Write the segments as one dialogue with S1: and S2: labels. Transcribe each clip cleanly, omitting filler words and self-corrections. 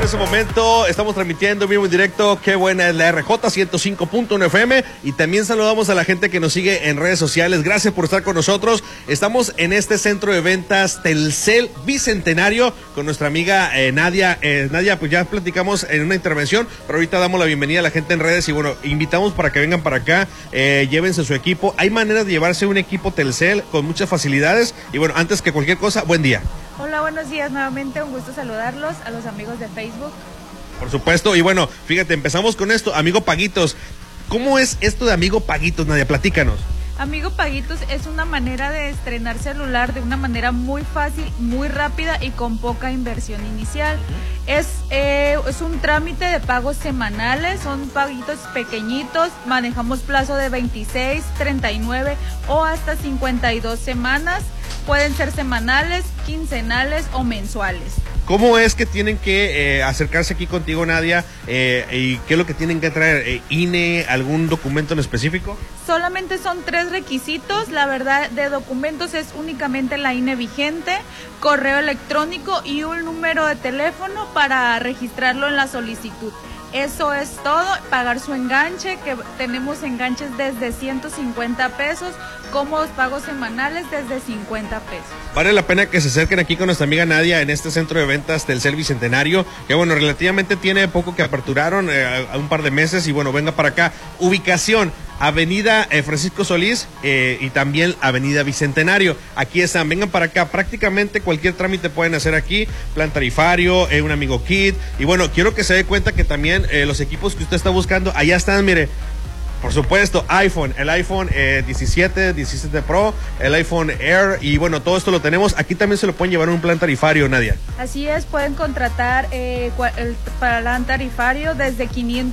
S1: en ese momento estamos transmitiendo vivo en directo. Qué buena es la RJ 105.1 FM. Y también saludamos a la gente que nos sigue en redes sociales. Gracias por estar con nosotros. Estamos en este centro de ventas Telcel Bicentenario con nuestra amiga Nadia. Nadia, pues ya platicamos en una intervención, pero ahorita damos la bienvenida a la gente en redes. Y bueno, invitamos para que vengan para acá, llévense su equipo. Hay maneras de llevarse un equipo Telcel con muchas facilidades. Y bueno, antes que cualquier cosa, buen día.
S2: Hola, buenos días nuevamente, un gusto saludarlos a los amigos de Facebook.
S1: Por supuesto, y bueno, fíjate, empezamos con esto, Amigo Paguitos. ¿Cómo es esto de Amigo Paguitos, Nadia? Platícanos.
S2: Amigo Paguitos es una manera de estrenar celular de una manera muy fácil, muy rápida y con poca inversión inicial. Es un trámite de pagos semanales, son paguitos pequeñitos, manejamos plazo de 26, 39 o hasta 52 semanas. Pueden ser semanales, quincenales o mensuales.
S1: ¿Cómo es que tienen que acercarse aquí contigo, Nadia? ¿Y qué es lo que tienen que traer? ¿INE? ¿Algún documento en específico?
S2: Solamente son 3 requisitos. La verdad, de documentos es únicamente la INE vigente, correo electrónico y un número de teléfono para registrarlo en la solicitud. Eso es todo, pagar su enganche, que tenemos enganches desde 150 pesos, cómodos pagos semanales desde 50 pesos.
S1: Vale la pena que se acerquen aquí con nuestra amiga Nadia en este centro de ventas Telcel Bicentenario, que bueno, relativamente tiene poco que aperturaron, un par de meses, y bueno, venga para acá. Ubicación: Avenida Francisco Solís y también Avenida Bicentenario. Aquí están, vengan para acá. Prácticamente cualquier trámite pueden hacer aquí, plan tarifario, un amigo kit. Y bueno, quiero que se dé cuenta que también los equipos que usted está buscando, allá están, mire. Por supuesto, iPhone, el iPhone 17 Pro, el iPhone Air, y bueno, todo esto lo tenemos. Aquí también se lo pueden llevar en un plan tarifario, Nadia.
S2: Así es, pueden contratar el plan tarifario desde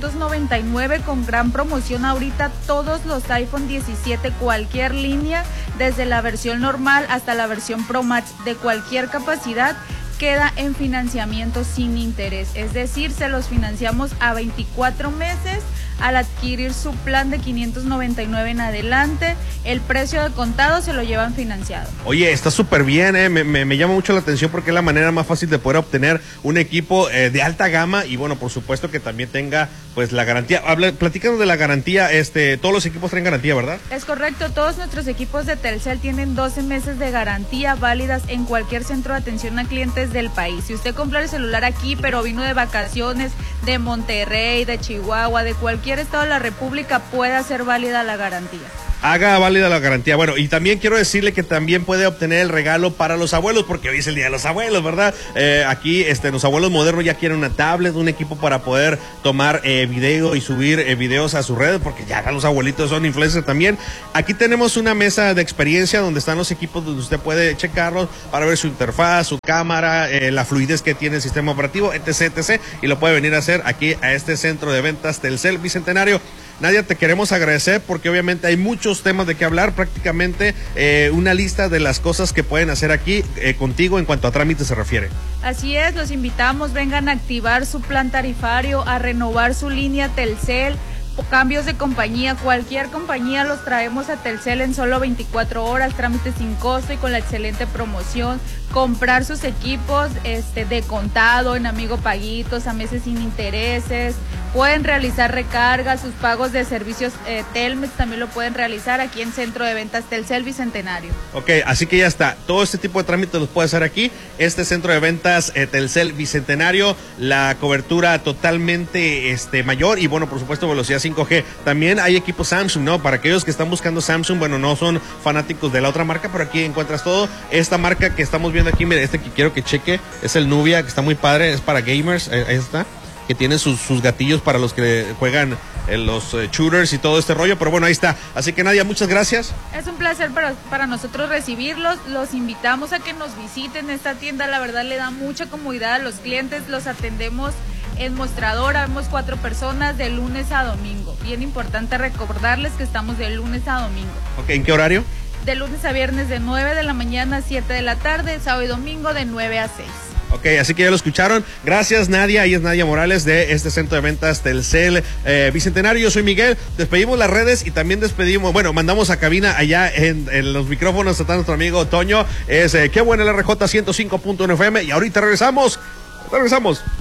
S2: 599 con gran promoción ahorita. Todos los iPhone 17, cualquier línea, desde la versión normal hasta la versión Pro Max de cualquier capacidad, queda en financiamiento sin interés. Es decir, se los financiamos a 24 meses. Al adquirir su plan de 599 en adelante, el precio de contado se lo llevan financiado.
S1: Oye, está súper bien, me llama mucho la atención porque es la manera más fácil de poder obtener un equipo de alta gama, y bueno, por supuesto que también tenga pues la garantía. Platícanos de la garantía. Todos los equipos traen garantía, ¿verdad?
S2: Es correcto, todos nuestros equipos de Telcel tienen 12 meses de garantía válidas en cualquier centro de atención a clientes del país. Si usted compra el celular aquí, pero vino de vacaciones de Monterrey, de Chihuahua, de cualquier estado de la República, puede hacer válida la garantía.
S1: Haga válida la garantía. Bueno, y también quiero decirle que también puede obtener el regalo para los abuelos, porque hoy es el día de los abuelos, ¿verdad? Aquí los abuelos modernos ya quieren una tablet, un equipo para poder tomar video y subir videos a sus redes, porque ya los abuelitos son influencers también. Aquí tenemos una mesa de experiencia donde están los equipos, donde usted puede checarlos para ver su interfaz, su cámara, la fluidez que tiene el sistema operativo, etc, etc. Y lo puede venir a hacer aquí a este centro de ventas Telcel Bicentenario. Nadia, te queremos agradecer porque obviamente hay muchos temas de qué hablar, prácticamente una lista de las cosas que pueden hacer aquí contigo en cuanto a trámites se refiere.
S2: Así es, los invitamos, vengan a activar su plan tarifario, a renovar su línea Telcel, cambios de compañía, cualquier compañía los traemos a Telcel en solo 24 horas, trámites sin costo y con la excelente promoción. Comprar sus equipos de contado en Amigo Paguitos, a meses sin intereses. Pueden realizar recargas, sus pagos de servicios Telmex también lo pueden realizar aquí en Centro de Ventas Telcel Bicentenario.
S1: Ok, así que ya está. Todo este tipo de trámites los puede hacer aquí. Este Centro de Ventas Telcel Bicentenario, la cobertura totalmente mayor y bueno, por supuesto, velocidad 5G. También hay equipos Samsung, ¿no? Para aquellos que están buscando Samsung, bueno, no son fanáticos de la otra marca, pero aquí encuentras todo. Esta marca que estamos viendo aquí, mire, que quiero que cheque, es el Nubia, que está muy padre, es para gamers, ahí está, que tiene sus gatillos para los que juegan los shooters y todo este rollo, pero bueno, ahí está. Así que Nadia, muchas gracias.
S2: Es un placer para nosotros recibirlos, los invitamos a que nos visiten esta tienda, la verdad le da mucha comodidad a los clientes, los atendemos en mostrador, habemos 4 personas de lunes a domingo, bien importante recordarles que estamos de lunes a domingo.
S1: Ok, ¿en qué horario?
S2: De lunes a viernes de 9 de la mañana a 7 de la tarde, sábado y domingo de 9 a 6.
S1: Ok, así que ya lo escucharon. Gracias, Nadia. Ahí es Nadia Morales de este centro de ventas Telcel Bicentenario. Yo soy Miguel. Despedimos las redes y también mandamos a cabina allá en los micrófonos a nuestro amigo Toño. Qué buena el RJ 105.1 FM y ahorita regresamos.